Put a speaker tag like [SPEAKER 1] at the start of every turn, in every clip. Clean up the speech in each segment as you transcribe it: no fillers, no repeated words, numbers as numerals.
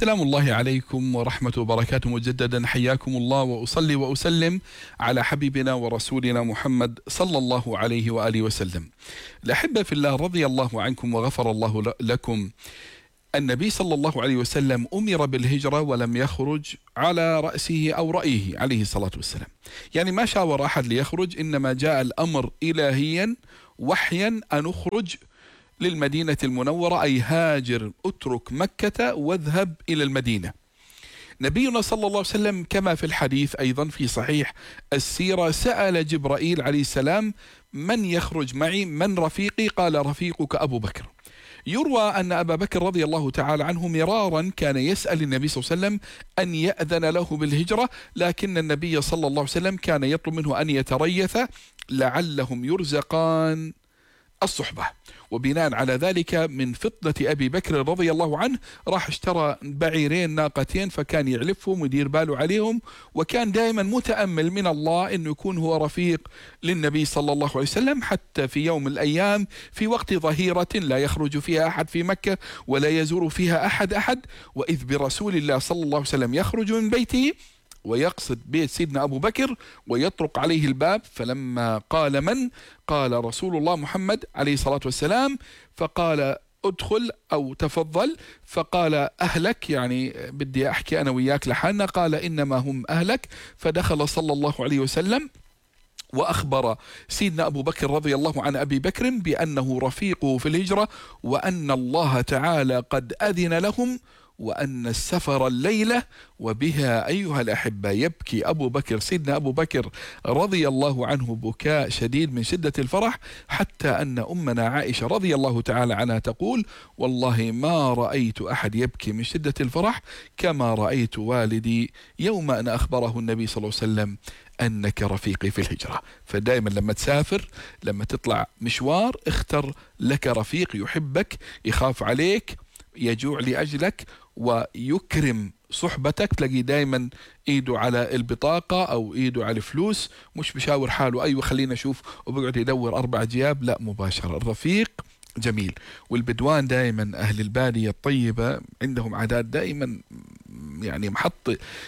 [SPEAKER 1] سلام الله عليكم ورحمة وبركاته. مجددا حياكم الله، وأصلي وأسلم على حبيبنا ورسولنا محمد صلى الله عليه وآله وسلم. الأحبة في الله، رضي الله عنكم وغفر الله لكم. النبي صلى الله عليه وسلم أمر بالهجرة ولم يخرج على رأسه أو رأيه عليه الصلاة والسلام، يعني ما شاور أحد ليخرج، إنما جاء الأمر إلهيا وحيا أن أخرج للمدينة المنورة، أي هاجر، اترك مكة واذهب إلى المدينة. نبينا صلى الله عليه وسلم كما في الحديث أيضا في صحيح السيرة سأل جبرائيل عليه السلام: من يخرج معي؟ من رفيقي؟ قال: رفيقك أبو بكر. يروى أن أبا بكر رضي الله تعالى عنه مرارا كان يسأل النبي صلى الله عليه وسلم أن يأذن له بالهجرة، لكن النبي صلى الله عليه وسلم كان يطلب منه أن يتريث لعلهم يرزقان الصحبة. وبناء على ذلك من فطنة أبي بكر رضي الله عنه راح اشترى بعيرين ناقتين، فكان يعلفهم ويدير باله عليهم، وكان دائما متأمل من الله أنه يكون هو رفيق للنبي صلى الله عليه وسلم، حتى في يوم من الأيام في وقت ظهيرة لا يخرج فيها أحد في مكة ولا يزور فيها أحد، وإذ برسول الله صلى الله عليه وسلم يخرج من بيته ويقصد بيت سيدنا أبو بكر ويطرق عليه الباب، فلما قال: من؟ قال: رسول الله محمد عليه الصلاة والسلام. فقال: ادخل أو تفضل. فقال: أهلك، يعني بدي أحكي أنا وياك لحالنا. قال: إنما هم أهلك. فدخل صلى الله عليه وسلم وأخبر سيدنا أبو بكر رضي الله عن أبي بكر بأنه رفيقه في الهجرة، وأن الله تعالى قد أذن لهم، وأن السفر الليلة. وبها أيها الأحبة يبكي أبو بكر، سيدنا أبو بكر رضي الله عنه بكاء شديد من شدة الفرح، حتى أن أمنا عائشة رضي الله تعالى عنها تقول: والله ما رأيت أحد يبكي من شدة الفرح كما رأيت والدي يوم أن أخبره النبي صلى الله عليه وسلم أنك رفيقي في الهجرة. فدائما لما تسافر، لما تطلع مشوار، اختر لك رفيق يحبك، يخاف عليك، يجوع لأجلك، ويكرم صحبتك. تلاقي دائما ايده على البطاقة او ايده على الفلوس، مش بشاور حاله ايوه خلينا اشوف، وبقعد يدور 4 جياب، لا، مباشرة. الرفيق جميل. والبدوان دائما اهل البادية الطيبة عندهم عادات دائما، يعني محط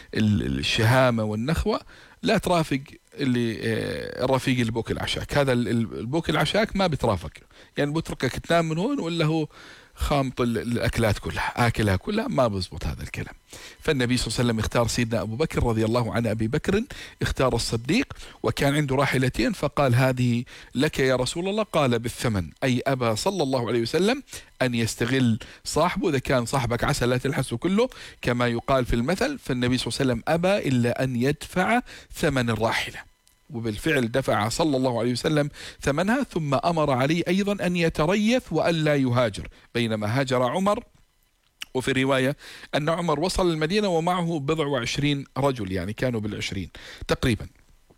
[SPEAKER 1] الشهامة والنخوة. لا ترافق اللي الرفيق اللي بوك العشاك، هذا البوك العشاك ما بترافق، يعني بتركك تنام من هون ولا هو خامط الأكلات كلها آكلها كلها، ما بزبط هذا الكلام. فالنبي صلى الله عليه وسلم اختار سيدنا أبو بكر رضي الله عن أبي بكر، اختار الصديق، وكان عنده راحلتين، فقال: هذه لك يا رسول الله. قال: بالثمن، أي أبى صلى الله عليه وسلم أن يستغل صاحبه. إذا كان صاحبك عسى لا تلحسه كله كما يقال في المثل، فالنبي صلى الله عليه وسلم أبى إلا أن يدفع ثمن الراحلة، وبالفعل دفع صلى الله عليه وسلم ثمنها. ثم أمر علي أيضا أن يتريث وألا يهاجر، بينما هاجر عمر. وفي رواية أن عمر وصل المدينة ومعه 20 رجل، يعني كانوا 20 تقريبا.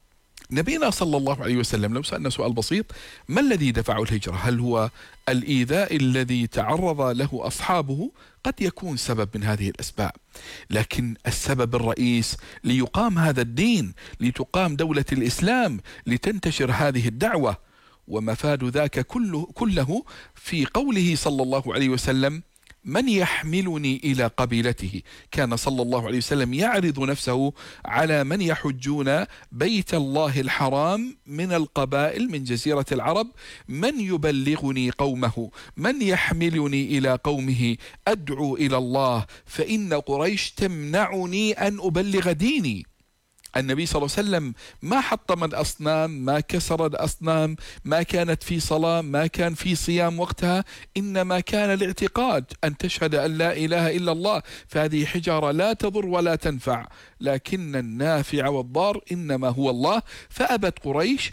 [SPEAKER 1] نبينا صلى الله عليه وسلم لو سألنا سؤال بسيط: ما الذي دفعه الهجرة؟ هل هو الإيذاء الذي تعرض له أصحابه؟ قد يكون سبب من هذه الأسباب، لكن السبب الرئيس ليقام هذا الدين، لتقام دولة الإسلام، لتنتشر هذه الدعوة. ومفاد ذاك كله في قوله صلى الله عليه وسلم: من يحملني إلى قبيلته. كان صلى الله عليه وسلم يعرض نفسه على من يحجون بيت الله الحرام من القبائل من جزيرة العرب: من يبلغني قومه، من يحملني إلى قومه، أدعو إلى الله، فإن قريش تمنعني أن أبلغ ديني. النبي صلى الله عليه وسلم ما حطم الأصنام، ما كسر الأصنام، ما كانت في صلاة، ما كان في صيام وقتها، إنما كان الاعتقاد أن تشهد أن لا إله إلا الله، فهذه حجارة لا تضر ولا تنفع، لكن النافع والضار إنما هو الله. فأبت قريش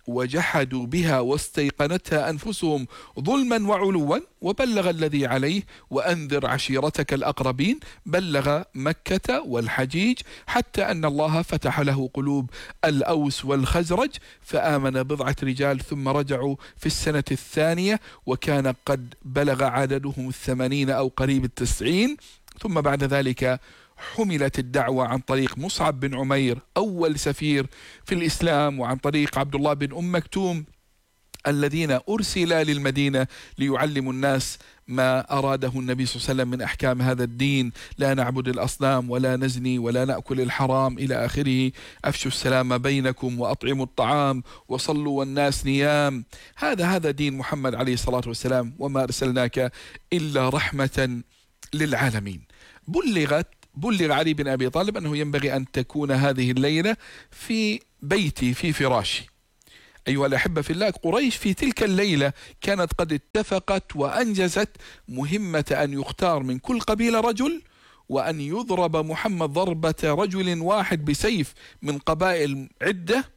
[SPEAKER 1] وجحدوا بها واستيقنتها أنفسهم ظلما وعلوا. وبلغ الذي عليه: وأنذر عشيرتك الأقربين. بلغ مكة والحجيج، حتى أن الله فتح له قلوب الأوس والخزرج، فآمن 10 رجال، ثم رجعوا في السنة الثانية، وكان قد بلغ عددهم 80 أو قريب 90. ثم بعد ذلك حملت الدعوة عن طريق مصعب بن عمير أول سفير في الإسلام، وعن طريق عبد الله بن أم مكتوم الذين أرسل للمدينة ليعلموا الناس ما أراده النبي صلى الله عليه وسلم من أحكام هذا الدين: لا نعبد الأصنام ولا نزني ولا نأكل الحرام إلى آخره، أفشوا السلام بينكم وأطعموا الطعام وصلوا والناس نيام. هذا دين محمد عليه الصلاة والسلام، وما أرسلناك إلا رحمة للعالمين. بلغ علي بن أبي طالب أنه ينبغي أن تكون هذه الليلة في بيتي في فراشي. أيها الأحبة في الله، قريش في تلك الليلة كانت قد اتفقت وأنجزت مهمة أن يختار من كل قبيلة رجل، وأن يضرب محمد ضربة رجل واحد بسيف من قبائل عدة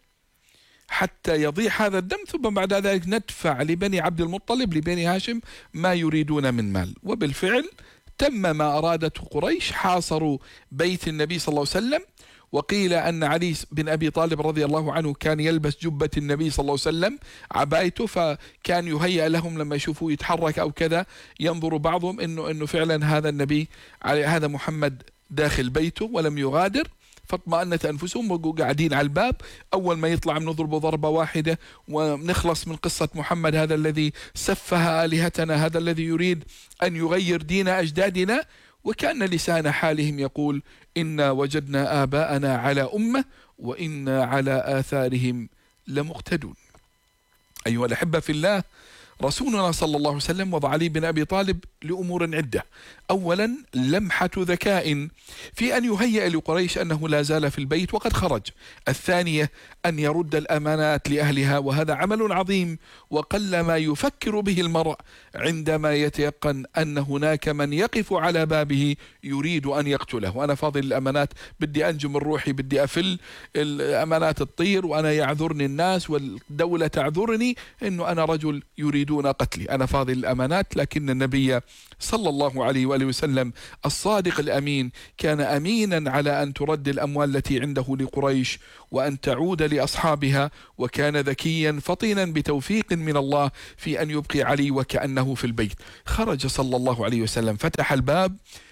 [SPEAKER 1] حتى يضيع هذا الدم، ثم بعد ذلك ندفع لبني عبد المطلب لبني هاشم ما يريدون من مال. وبالفعل تم ما أرادته قريش، حاصروا بيت النبي صلى الله عليه وسلم. وقيل أن علي بن أبي طالب رضي الله عنه كان يلبس جبة النبي صلى الله عليه وسلم، عبايته، فكان يهيأ لهم لما يشوفوه يتحرك أو كذا ينظر بعضهم إنه فعلا هذا النبي، هذا محمد داخل بيته ولم يغادر. فاطمأنت أنفسهم وقوا قاعدين على الباب، أول ما يطلع نضرب ضربة واحدة ونخلص من قصة محمد، هذا الذي سفه آلهتنا، هذا الذي يريد أن يغير دين أجدادنا. وكان لسان حالهم يقول: إنا وجدنا آباءنا على أمة وإنا على آثارهم لمقتدون. أيها الأحبة في الله، رسولنا صلى الله عليه وسلم وضع علي بن أبي طالب لأمور عدة. أولا لمحة ذكاء في أن يهيئ لقريش أنه لا زال في البيت وقد خرج. الثانية أن يرد الأمانات لأهلها، وهذا عمل عظيم وقل ما يفكر به المرء عندما يتيقن أن هناك من يقف على بابه يريد أن يقتله. وأنا فاضل الأمانات، بدي أنجم الروحي، بدي أفل الأمانات تطير، وأنا يعذرني الناس والدولة تعذرني أنه أنا رجل يريدون قتلي. أنا فاضل الأمانات. لكن النبي صلى الله عليه وآله وسلم الصادق الأمين كان أمينا على أن ترد الأموال التي عنده لقريش وأن تعود لأصحابها، وكان ذكيا فطينا بتوفيق من الله في أن يبقي علي وكأنه في البيت. خرج صلى الله عليه وسلم، فتح الباب،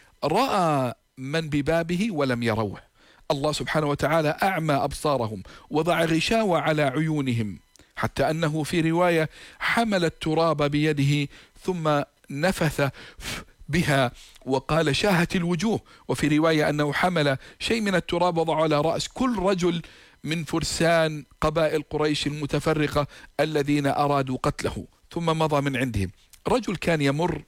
[SPEAKER 1] رأى من ببابه ولم يروه. الله سبحانه وتعالى أعمى أبصارهم، وضع غشاوة على عيونهم، حتى أنه في رواية حمل التراب بيده ثم نفث بها وقال: شاهت الوجوه. وفي رواية أنه حمل شيء من التراب وضعه على رأس كل رجل من فرسان قبائل قريش المتفرقة الذين أرادوا قتله، ثم مضى من عندهم. رجل كان يمر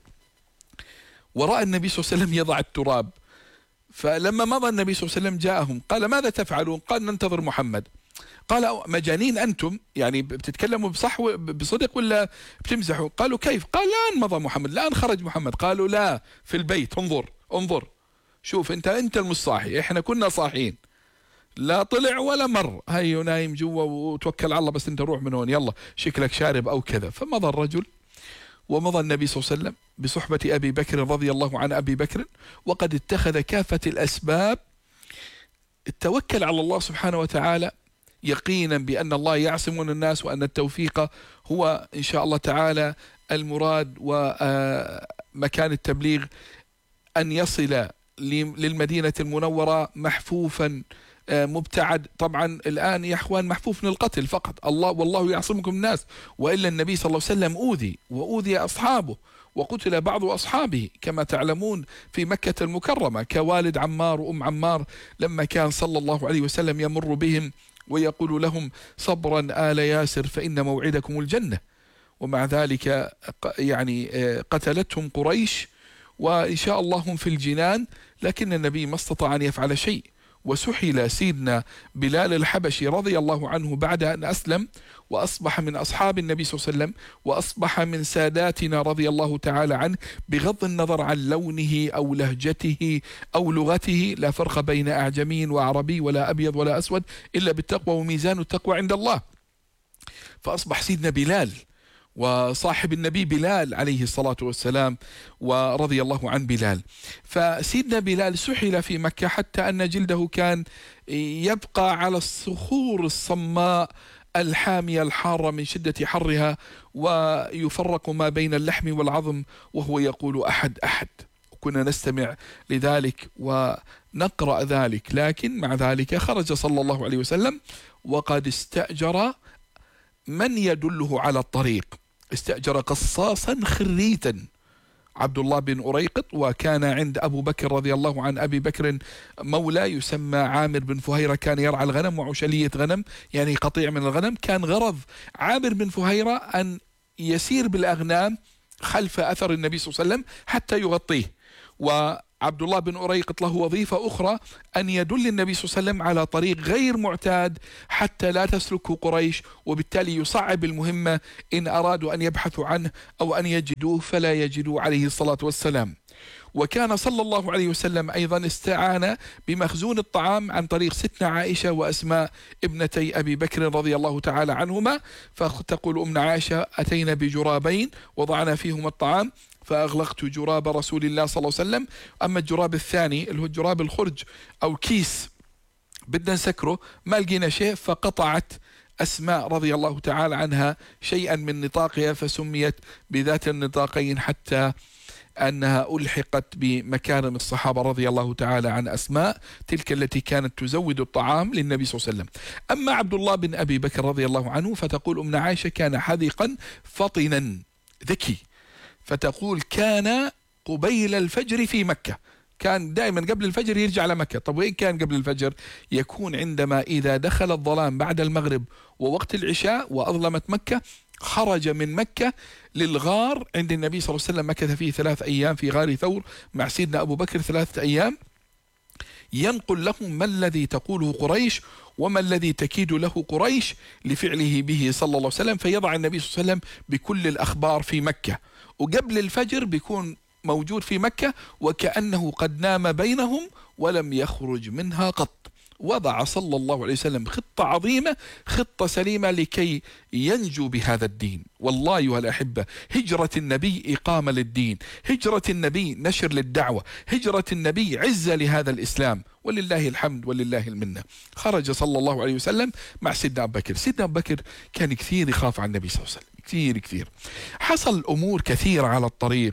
[SPEAKER 1] ورأى النبي صلى الله عليه وسلم يضع التراب، فلما مضى النبي صلى الله عليه وسلم جاءهم، قال: ماذا تفعلون؟ قال: ننتظر محمد. قال: مجانين أنتم؟ يعني بتتكلموا بصدق ولا بتمزحوا؟ قالوا: كيف؟ قال: الآن مضى محمد، الآن خرج محمد. قالوا: لا، في البيت، انظر شوف، انت المصاحي، احنا كنا صاحيين، لا طلع ولا مر، هيو نايم جوا وتوكل على الله، بس انت روح من هون، يلا شكلك شارب او كذا. فمضى الرجل، ومضى النبي صلى الله عليه وسلم بصحبة أبي بكر رضي الله عن أبي بكر، وقد اتخذ كافة الأسباب، توكل على الله سبحانه وتعالى يقينا بأن الله يعصم من الناس، وأن التوفيق هو إن شاء الله تعالى المراد، ومكان التبليغ أن يصل للمدينة المنورة محفوفا مبتعد. طبعا الآن يا أخوان محفوف من القتل فقط، الله والله يعصمكم الناس، وإلا النبي صلى الله عليه وسلم أوذي وأوذي أصحابه، وقتل بعض أصحابه كما تعلمون في مكة المكرمة، كوالد عمار وأم عمار، لما كان صلى الله عليه وسلم يمر بهم ويقول لهم: صبرا آل ياسر فإن موعدكم الجنة. ومع ذلك يعني قتلتهم قريش، وإن شاء الله هم في الجنان، لكن النبي ما استطاع أن يفعل شيء. وسحل سيدنا بلال الحبشي رضي الله عنه بعد أن أسلم، وأصبح من أصحاب النبي صلى الله عليه وسلم، وأصبح من ساداتنا رضي الله تعالى عنه، بغض النظر عن لونه أو لهجته أو لغته، لا فرق بين أعجمي وعربي ولا أبيض ولا أسود إلا بالتقوى، وميزان التقوى عند الله. فأصبح سيدنا بلال وصاحب النبي بلال عليه الصلاة والسلام، ورضي الله عن بلال. فسيدنا بلال سحل في مكة حتى أن جلده كان يبقى على الصخور الصماء الحامية الحارة من شدة حرها، ويفرق ما بين اللحم والعظم، وهو يقول: أحد أحد. كنا نستمع لذلك ونقرأ ذلك، لكن مع ذلك خرج صلى الله عليه وسلم وقد استأجر من يدله على الطريق. استأجر قصاصا خريتا عبد الله بن أريقط، وكان عند أبو بكر رضي الله عن أبي بكر مولى يسمى عامر بن فهيرة، كان يرعى الغنم وعشلية غنم، يعني قطيع من الغنم. كان غرض عامر بن فهيرة أن يسير بالأغنام خلف أثر النبي صلى الله عليه وسلم حتى يغطيه. وعبد الله بن أريقط له وظيفة أخرى، أن يدل النبي صلى الله عليه وسلم على طريق غير معتاد حتى لا تسلكه قريش، وبالتالي يصعب المهمة إن أرادوا أن يبحثوا عنه أو أن يجدوه فلا يجدوا عليه الصلاة والسلام. وكان صلى الله عليه وسلم أيضا استعان بمخزون الطعام عن طريق ستنا عائشة وأسماء ابنتي أبي بكر رضي الله تعالى عنهما. فتقول أمنا عائشة: أتينا بجرابين وضعنا فيهما الطعام فأغلقت جراب رسول الله صلى الله عليه وسلم. أما الجراب الثاني اللي هو جراب الخرج أو كيس بدنا نسكره ما لقينا شيء، فقطعت أسماء رضي الله تعالى عنها شيئا من نطاقها فسميت بذات النطاقين، حتى أنها ألحقت بمكارم الصحابة رضي الله تعالى عن أسماء، تلك التي كانت تزود الطعام للنبي صلى الله عليه وسلم. أما عبد الله بن أبي بكر رضي الله عنه فتقول أمنا عائشة: كان حذقا فطنا ذكي، فتقول كان قبيل الفجر في مكة، كان دائما قبل الفجر يرجع لمكة. طب وين كان قبل الفجر؟ يكون عندما إذا دخل الظلام بعد المغرب ووقت العشاء وأظلمت مكة، خرج من مكة للغار عند النبي صلى الله عليه وسلم، مكث فيه 3 أيام في غار ثور مع سيدنا أبو بكر 3 أيام، ينقل لهم ما الذي تقوله قريش وما الذي تكيد له قريش لفعله به صلى الله عليه وسلم. فيضع النبي صلى الله عليه وسلم بكل الأخبار في مكة، وقبل الفجر بيكون موجود في مكة وكأنه قد نام بينهم ولم يخرج منها قط. وضع صلى الله عليه وسلم خطة عظيمة، خطة سليمة لكي ينجو بهذا الدين. والله أيها الأحبة، هجرة النبي إقامة للدين، هجرة النبي نشر للدعوة، هجرة النبي عزة لهذا الإسلام، ولله الحمد ولله المنة. خرج صلى الله عليه وسلم مع سيدنا أبو بكر. سيدنا أبو بكر كان كثير يخاف عن النبي صلى الله عليه وسلم، كثير. حصل أمور كثيرة على الطريق،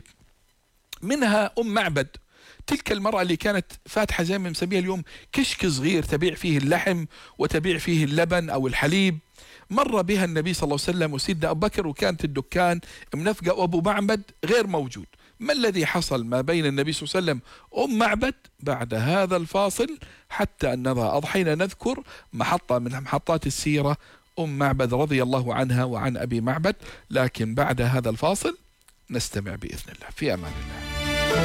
[SPEAKER 1] منها أم معبد، تلك المرأة اللي كانت فاتحة زي ما مسميها اليوم كشك صغير تبيع فيه اللحم وتبيع فيه اللبن أو الحليب. مر بها النبي صلى الله عليه وسلم وسيدنا أبو بكر، وكانت الدكان منفقة وأبو معبد غير موجود. ما الذي حصل ما بين النبي صلى الله عليه وسلم وأم معبد؟ بعد هذا الفاصل حتى أننا أضحينا نذكر محطة من محطات السيرة، أم معبد رضي الله عنها وعن أبي معبد. لكن بعد هذا الفاصل نستمع بإذن الله. في أمان الله.